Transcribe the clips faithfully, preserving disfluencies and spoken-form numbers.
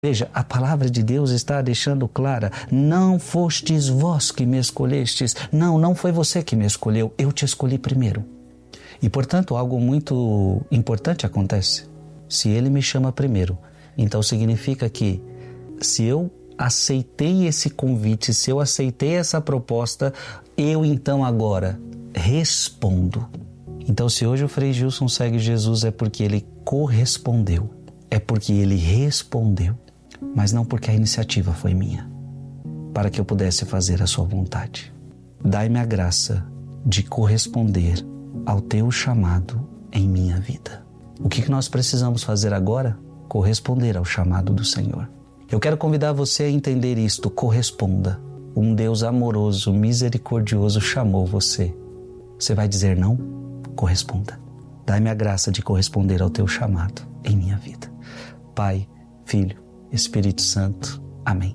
Veja, a palavra de Deus está deixando clara, não fostes vós que me escolhestes, não, não foi você que me escolheu, eu te escolhi primeiro. E, portanto, algo muito importante acontece. Se Ele me chama primeiro, então significa que se eu aceitei esse convite, se eu aceitei essa proposta, eu então agora respondo. Então, se hoje o Frei Gilson segue Jesus é porque ele correspondeu, é porque ele respondeu. Mas não porque a iniciativa foi minha, para que eu pudesse fazer a sua vontade. Dai-me a graça de corresponder ao teu chamado em minha vida. O que nós precisamos fazer agora? Corresponder ao chamado do Senhor. Eu quero convidar você a entender isto, corresponda. Um Deus amoroso, misericordioso chamou você. Você vai dizer não? Corresponda. Dai-me a graça de corresponder ao teu chamado em minha vida. Pai, Filho, Espírito Santo. Amém.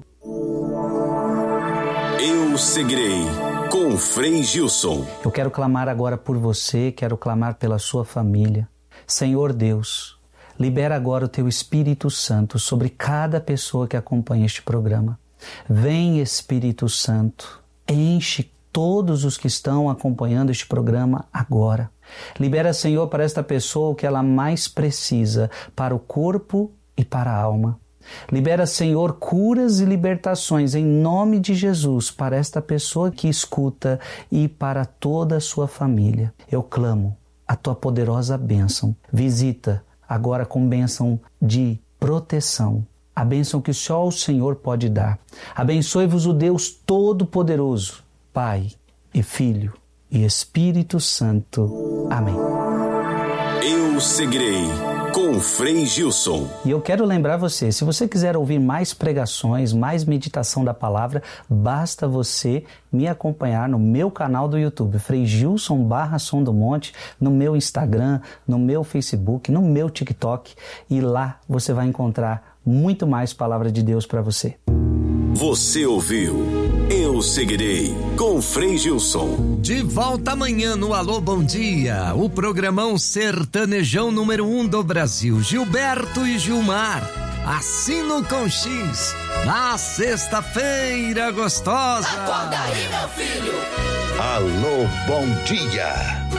Eu seguirei com Frei Gilson. Eu quero clamar agora por você, quero clamar pela sua família. Senhor Deus, libera agora o teu Espírito Santo sobre cada pessoa que acompanha este programa. Vem, Espírito Santo, enche todos os que estão acompanhando este programa agora. Libera, Senhor, para esta pessoa o que ela mais precisa, para o corpo e para a alma. Libera, Senhor, curas e libertações em nome de Jesus para esta pessoa que escuta e para toda a sua família. Eu clamo a tua poderosa bênção. Visita agora com bênção de proteção, a bênção que só o Senhor pode dar. Abençoe-vos o Deus Todo-Poderoso, Pai e Filho e Espírito Santo. Amém. Eu seguirei com Frei Gilson. E eu quero lembrar você, se você quiser ouvir mais pregações, mais meditação da palavra, basta você me acompanhar no meu canal do YouTube, Frei Gilson barra Som do Monte, no meu Instagram, no meu Facebook, no meu TikTok, e lá você vai encontrar muito mais palavra de Deus para você. Você ouviu Eu Seguirei com Frei Gilson. De volta amanhã no Alô Bom Dia, o programão sertanejão número um do Brasil, Gilberto e Gilmar, Assino com X, na sexta-feira gostosa. Acorda aí, meu filho. Alô Bom Dia.